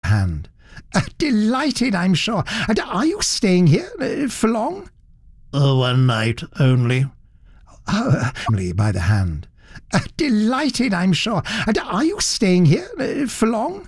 hand. Delighted, I'm sure. And are you staying here for long? One night only. By the hand. Delighted, I'm sure. And are you staying here for long?